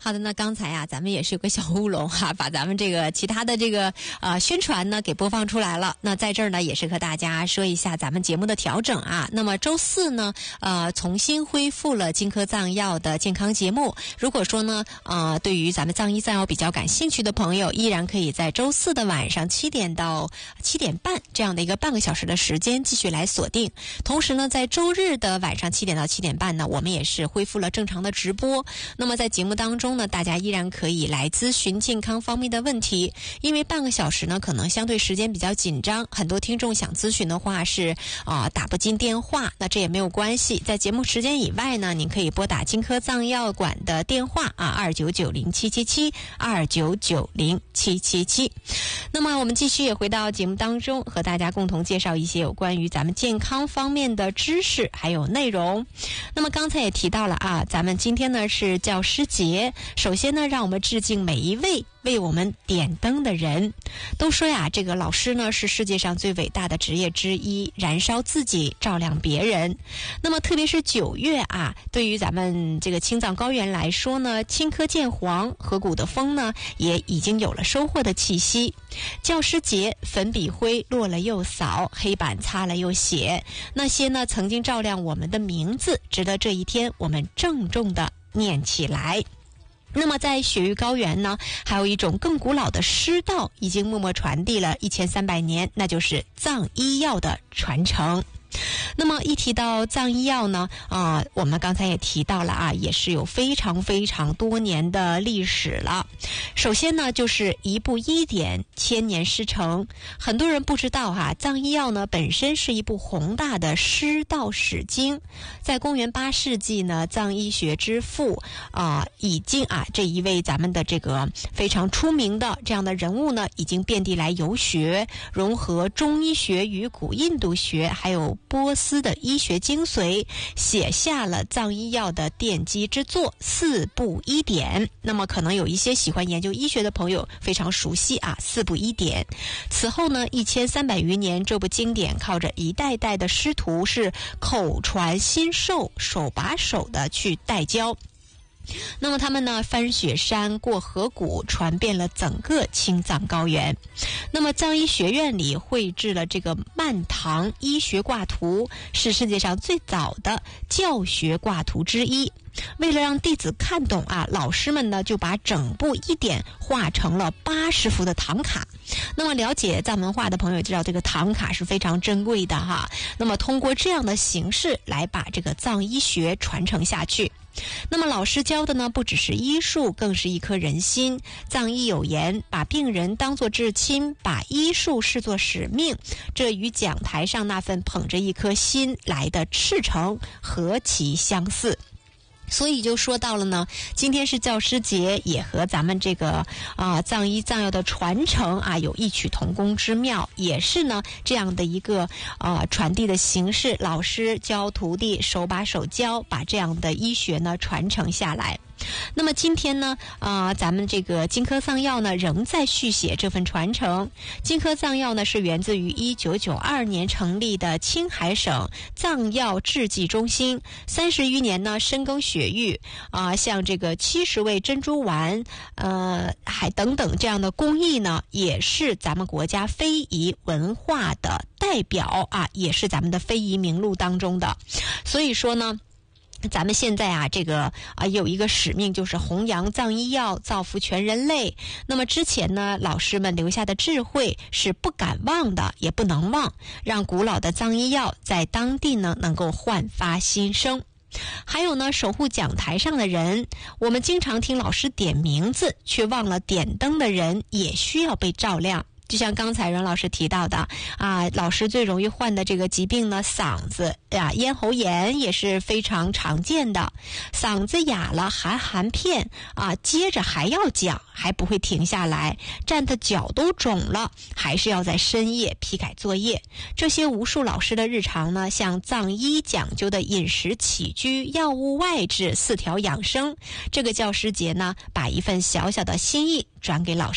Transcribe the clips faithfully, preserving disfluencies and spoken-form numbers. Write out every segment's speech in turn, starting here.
好的，那刚才啊，咱们也是有个小乌龙哈、啊，把咱们这个其他的这个呃宣传呢给播放出来了。那在这儿呢，也是和大家说一下咱们节目的调整啊。那么周四呢，呃，重新恢复了金科藏药的健康节目。如果说呢，呃，对于咱们藏医藏药比较感兴趣的朋友，依然可以在周四的晚上七点到七点半这样的一个半个小时的时间继续来锁定。同时呢，在周日的晚上七点到七点半呢，我们也是恢复了正常的直播。那么在节目当中呢，大家依然可以来咨询健康方面的问题，因为半个小时呢可能相对时间比较紧张，很多听众想咨询的话是啊、呃、打不进电话，那这也没有关系，在节目时间以外呢，您可以拨打金科藏药馆的电话啊二九九零七七七二九九零七七七。那么我们继续也回到节目当中，和大家共同介绍一些有关于咱们健康方面的知识还有内容。那么刚才也提到了啊，咱们今天呢是教师节，首先呢让我们致敬每一位为我们点灯的人。都说呀，这个老师呢是世界上最伟大的职业之一，燃烧自己照亮别人。那么特别是九月啊，对于咱们这个青藏高原来说呢，青稞渐黄，河谷的风呢也已经有了收获的气息。教师节，粉笔灰落了又扫，黑板擦了又写，那些呢曾经照亮我们的名字，值得这一天我们郑重地念起来。那么在雪域高原呢，还有一种更古老的师道已经默默传递了一千三百年，那就是藏医药的传承。那么一提到藏医药呢，啊、呃，我们刚才也提到了啊，也是有非常非常多年的历史了。首先呢，就是一部医典，千年师承。很多人不知道哈、啊，藏医药呢本身是一部宏大的师道史经。在公元八世纪呢，藏医学之父啊、呃，已经啊这一位咱们的这个非常出名的这样的人物呢，已经遍地来游学，融合中医学与古印度学，还有波斯的医学精髓，写下了藏医药的奠基之作《四部医典》。那么可能有一些喜欢研究医学的朋友非常熟悉啊，《四部医典》。此后呢，一千三百余年，这部经典靠着一代代的师徒是口传心授，手把手的去带教。那么他们呢，翻雪山过河谷，传遍了整个青藏高原。那么藏医学院里绘制了这个曼唐医学挂图，是世界上最早的教学挂图之一。为了让弟子看懂啊，老师们呢就把整部医典画成了八十幅的唐卡。那么了解藏文化的朋友知道，这个唐卡是非常珍贵的哈。那么通过这样的形式来把这个藏医学传承下去。那么老师教的呢，不只是医术，更是一颗人心。藏医有言，把病人当作至亲，把医术视作使命，这与讲台上那份捧着一颗心来的赤诚何其相似。所以就说到了呢，今天是教师节，也和咱们这个啊、呃、藏医藏药的传承啊有异曲同工之妙，也是呢这样的一个啊、呃、传递的形式，老师教徒弟，手把手教，把这样的医学呢传承下来。那么今天呢，啊、呃，咱们这个金科藏药呢，仍在续写这份传承。金科藏药呢，是源自于一九九二年成立的青海省藏药制剂中心，三十余年呢，深耕雪域啊、呃，像这个七十味珍珠丸，呃，还等等这样的工艺呢，也是咱们国家非遗文化的代表啊，也是咱们的非遗名录当中的。所以说呢，咱们现在啊，这个啊有一个使命，就是弘扬藏医药，造福全人类。那么之前呢，老师们留下的智慧是不敢忘的，也不能忘，让古老的藏医药在当地呢能够焕发新生。还有呢，守护讲台上的人，我们经常听老师点名字，却忘了点灯的人也需要被照亮。就像刚才任老师提到的啊，老师最容易患的这个疾病呢，嗓子呀、咽喉炎也是非常常见的。嗓子哑了还含片啊，接着还要讲，还不会停下来，站的脚都肿了，还是要在深夜批改作业。这些无数老师的日常呢，像藏医讲究的饮食起居、药物外治、四条养生，这个教师节呢，把一份小小的心意转给老师。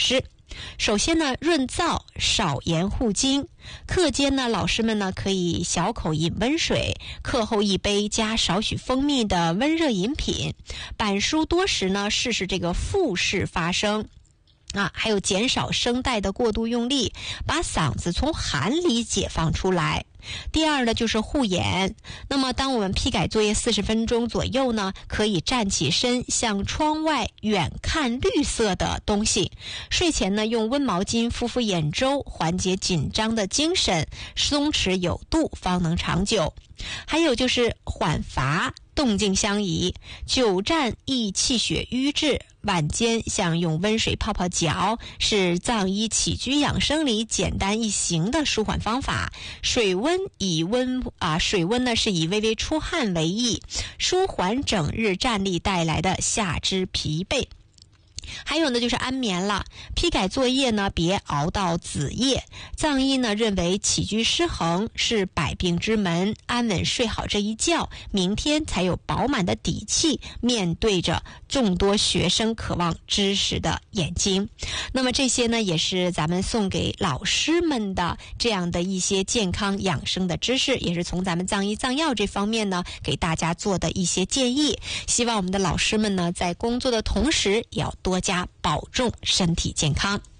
首先呢，润燥，少盐护经。课间呢，老师们呢可以小口饮温水，课后一杯加少许蜂蜜的温热饮品。板书多时呢，试试这个腹式发声。啊，还有减少声带的过度用力，把嗓子从寒里解放出来。第二呢，就是护眼。那么当我们批改作业四十分钟左右呢，可以站起身向窗外远看绿色的东西。睡前呢，用温毛巾敷敷眼周，缓解紧张的精神，松弛有度，方能长久。还有就是缓乏，动静相宜，久站易气血瘀滞，晚间像用温水泡泡脚，是藏医起居养生里简单易行的舒缓方法。水温以温啊，水温呢是以微微出汗为宜，舒缓整日站立带来的下肢疲惫。还有呢，就是安眠了。批改作业呢，别熬到子夜。藏医呢认为起居失衡是百病之门，安稳睡好这一觉，明天才有饱满的底气面对着众多学生渴望知识的眼睛。那么这些呢，也是咱们送给老师们的这样的一些健康养生的知识，也是从咱们藏医藏药这方面呢给大家做的一些建议。希望我们的老师们呢，在工作的同时也要多加保重身体健康。